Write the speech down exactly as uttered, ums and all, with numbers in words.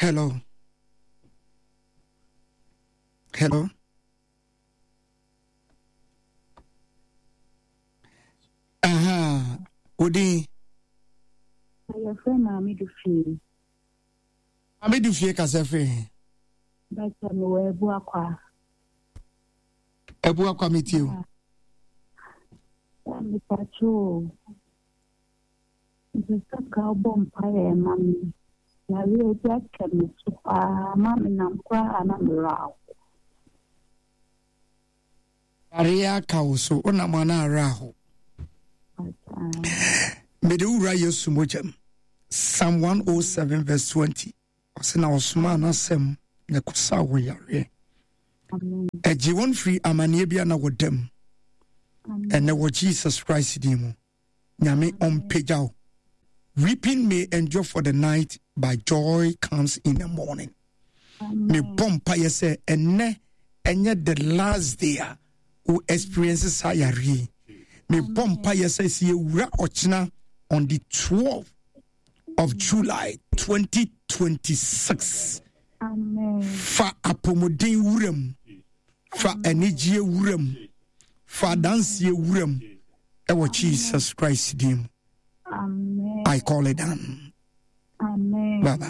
Hello. Hello. Aha. Odi. Your friend Amidu Fee. Amidu Fee kasefe. But I'm aware Buakwa. Ebuakwa mitio. I'm the patrol. The Saka Bompire, Mammy. I really like him. So, Mammy, I'm quite an underground. Aria kauso ona mana raho. Medura Yesu mojam. Psalm one oh seven verse twenty. Osena osuma na sem ne kusa wo yare. Eji won free amanie bia na wodam. Ene wo Jesus Christ dimu. Nyame on pejao. Weeping may endure for the night, but joy comes in the morning. Me pompa yese ene enye the last day who experiences sayari. Me pompa yese siye ura ochina on the twelfth of July twenty twenty-six. Amen. Fa apomodin wurem. Fa energy wurem. Fa dance wurem. Ewo Jesus Christ dim. Amen. I call it done. Amen. Bye bye.